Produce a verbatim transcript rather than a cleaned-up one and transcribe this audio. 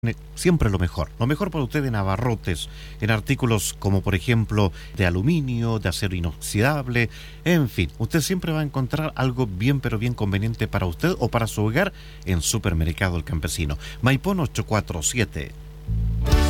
Siempre lo mejor, lo mejor para usted en abarrotes, en artículos como por ejemplo de aluminio, de acero inoxidable, en fin, usted siempre va a encontrar algo bien pero bien conveniente para usted o para su hogar en Supermercado El Campesino. Maipón ocho cuatro siete.